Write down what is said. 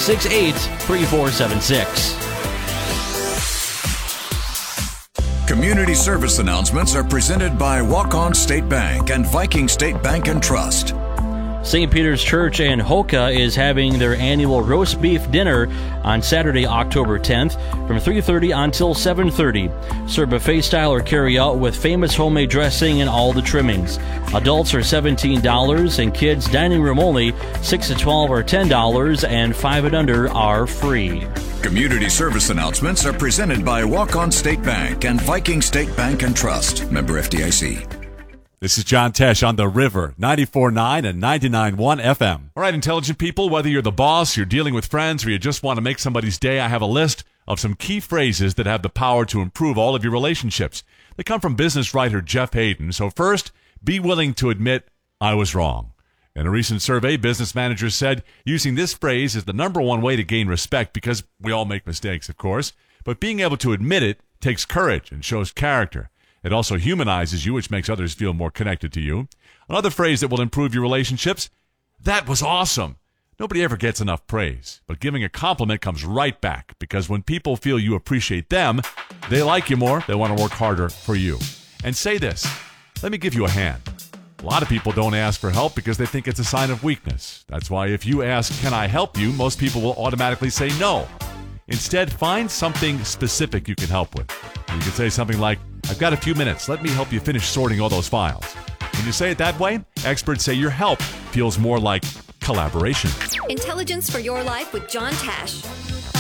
888-868-3476. Community service announcements are presented by Walk-On State Bank and Viking State Bank and Trust. St. Peter's Church in Hoka is having their annual roast beef dinner on Saturday, October 10th from 3:30 until 7:30. Serve buffet style or carry out with famous homemade dressing and all the trimmings. Adults are $17 and kids dining room only. 6 to 12 are $10 and 5 and under are free. Community service announcements are presented by Walk-On State Bank and Viking State Bank and Trust. Member FDIC. This is John Tesh on The River, 94.9 and 99.1 FM. All right, intelligent people, whether you're the boss, you're dealing with friends, or you just want to make somebody's day, I have a list of some key phrases that have the power to improve all of your relationships. They come from business writer Jeff Hayden. So first, be willing to admit, I was wrong. In a recent survey, business managers said using this phrase is the number one way to gain respect because we all make mistakes, of course. But being able to admit it takes courage and shows character. It also humanizes you, which makes others feel more connected to you. Another phrase that will improve your relationships, that was awesome. Nobody ever gets enough praise, but giving a compliment comes right back because when people feel you appreciate them, they like you more, they want to work harder for you. And say this, let me give you a hand. A lot of people don't ask for help because they think it's a sign of weakness. That's why if you ask, can I help you, most people will automatically say no. Instead, find something specific you can help with. You can say something like, I've got a few minutes. Let me help you finish sorting all those files. When you say it that way, experts say your help feels more like collaboration. Intelligence for your life with John Tesh.